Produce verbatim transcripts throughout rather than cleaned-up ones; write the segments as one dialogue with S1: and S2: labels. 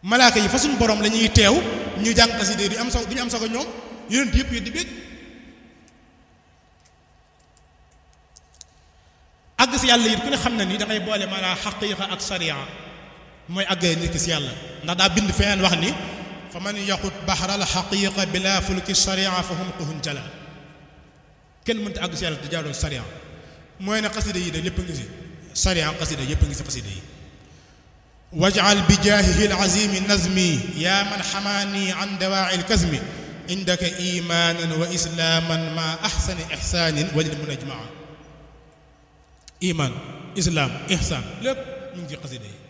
S1: malaaka yi fa suñu borom la ñuy teew ñu jàng xasida di am sax du ñu am sax ñoom yonent yëpp yi di bég àgg si yàlla it ku ne xam na ni dangay boole maanaam xaqiiqa ak sariya mooy àggee nit ki si yàlla ndax daa bind feneen wax ni fa man yaxut baxral xaqiiqa bila fulki sariya fa humquhun jala kenn mënta àgg si yàlla di jaaroo sariya mooy ne xasida yi de lépp ngi si sariya xasida yëpp ngi si xasida yi waj'al bi jaahihi al-azimi nazmi yaa man xamaani an dawaa'i al-kazmi indaka imaanan wa islaaman ma axsani ixsaanin walil munajmaa iman islam ihsan lépp ñu ngi ci xasida yi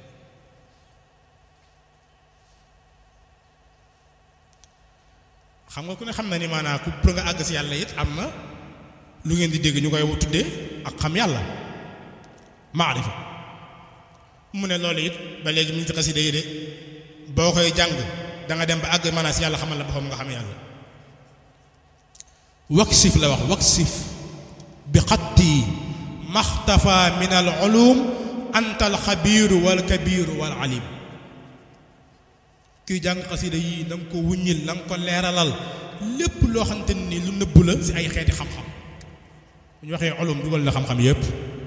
S1: xam nga ku ne xam na ni maanaam ku pour nga àgg si yàlla it am na lu ngeen di dégg ñu koy tuddee ak xam yàlla maarifa mu ne loolu it ba léegi mu ngi ci xasida yi de boo koy jàng da nga dem ba àgg maanaam si yàlla xamal la boppam nga xam yàlla waksif la wax waksif bi xatti maxtafa min al ulum anta al xabiiru wal kabiiru wal alim kuy jàng xasida yii na nga ko wuññil na nga ko leeralal lépp loo xamante ni lu nëbbu la si ay xeeti xam-xam bu ñu waxee ulum dugal na xam-xam yépp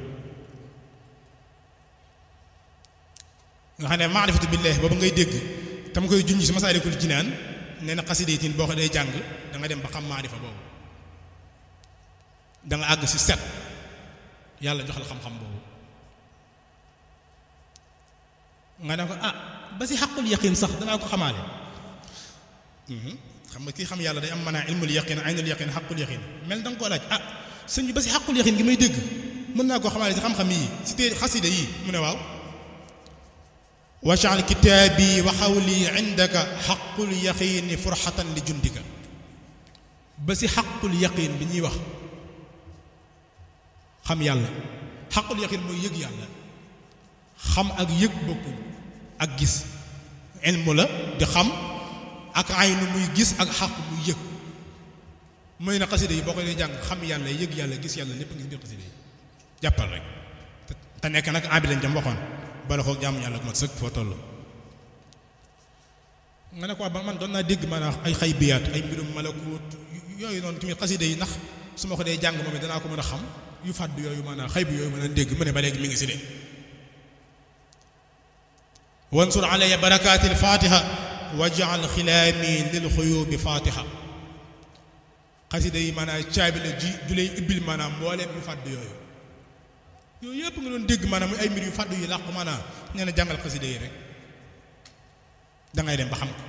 S1: nga xam ne maarifatu billaahi boobu ngay dégg tam koy junj si Masaalikul Jinaan nee na xasida yi boo ko day jàng da nga dem ba xam maarifa boobu da nga àgg si set yàlla jox la xam-xam boobu nga ne ko ah ba si xaqul yaqin sax danaa ko xamaale xam nga kii xam yàlla day am maanaam ilmul yaqin aynul yaqin xaqul yaqin mel da nga koo laaj ah sëñ bi ba si xaqul yaqin gi may dégg mën naa koo xamaale si xam-xam yii si téere xasida yii mu ne waaw waj'al kitaabi wa xawli indaka xaqul yaqini furxatan li jundika ba si xaqul yaqin bi ñuy wax xam yàlla xaqul yaqin mooy yëg yàlla xam ak yëg bokkul ak gis ilmu la di xam ak aynu muy gis ak xaq muy yëg mooy na xasida yi boo koy jàng xam yàlla yëg yàlla gis yàlla lépp ngi si biir xasida yi jàppal rek te nekk nag abi lañ jam waxoon bala ko jaamu yàlla ko mat sëkk foo toll nga ne ko ba man doon naa dégg maanaam ay xaybiyaat ay mbirum malakut yooyu noonu tamit xasida yi ndax su ma ko dee jàng moom it danaa ko mën a xam yu fàddu yooyu maanaam xay bi yooyu mën a dégg mu ne ba léegi mi ngi si de wansur alayya barakaati alfatiha waj'al xilaami lil xuyubi fatiha xasida yi maanaam caabi la ji ju lay ibbil maanaam mbooleem yu fàddu yooyu yooyu yëpp nga doon dégg maanaam muy ay mbir yu fàddu yi làqu maanaam nee na jàngal xasida yi rek dangay dem ba xam ko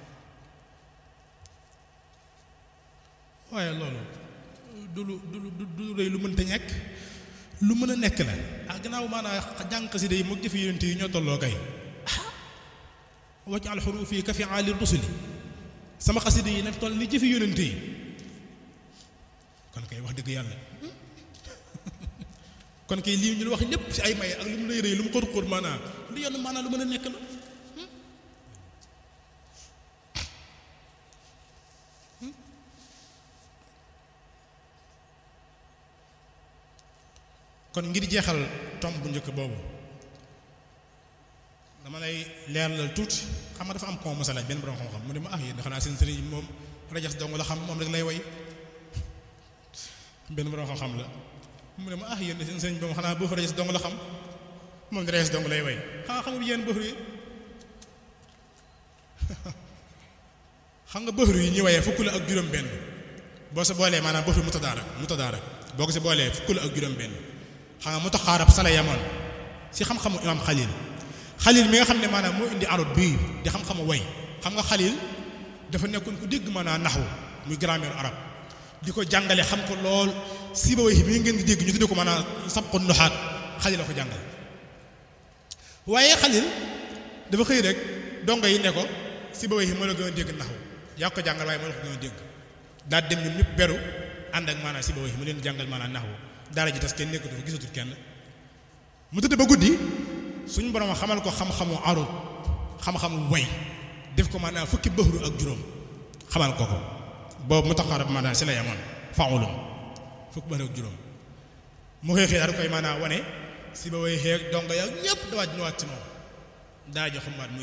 S1: waaye loolu du lu du lu du lu rëy lu mënta ñekk lu mën a nekk la ah gannaaw maanaam jàng xasida yi moog jëfi yonent yi ñoo tolloo kay waj'al xuruufi ka fi'aali rusuli sama xasida yi nag toll ni jëfi yonent yi kon kay wax dëgg yàlla kon kay lii ñu wax lépp ci ay may ak lu mu lay rëy lu mu xóot xóot maanaam lu yoon maanaam lu mën a nekk la kon ngir jeexal tomb bu njëkk boobu dama lay leeralal tuuti xam nga dafa am ko masala benn borom xam-xam mu ne ma ah yéen xanaa seen sëriñ moom rajas dong la xam moom rek lay way benn borom xam-xam la mu ne ma ah yéen seen sëriñ moom xanaa bëxru rajas dong la xam moom rajas dong lay way xanaa xam nga yéen bëxru yi xam nga bëxru yi ñuy wayee fukk la ak juróom benn boo sa boolee maanaam bëxru mutadaarak mutadaarak boo ko sa boolee fukk la ak juróom benn xam nga mutaxaarab sala yamoon si xam-xamu imaam xalil xalil mi nga xam ne maanaam moo indi arut bii di xam-xamu way xam nga xalil dafa nekkoon ku dégg maanaam naxwu muy grammaire arab di ko jàngale xam ko lool siba way mi ngeen di dégg ñu tuddee ko maanaam sabqu nuxaat xalil la ko jàngal waaye xalil dafa xëy rek dongo yi ne ko siba way moo la gën a dégg naxwu yaa ko jàngal waaye moo la ko gën a dégg daal dem ñoom ñëpp beru ànd ak maanaam siba way mu leen jàngal maanaam naxwu daara ji tas kenn nekkatu fa gisatul kenn mu tëdd ba guddi suñu borom xamal ko xam-xamu arut xam-xamu way def ko maanaam fukki bëxru ak juróom xamal ko ko boobu mu taxaarab maanaam si la yamoon faulum fukki bëxru ak juróom mu xëy xëy daal koy maanaam wane si ba way xeeg dongo ya ñëpp dawaaj ñëwaat ci moom daa jox xamaat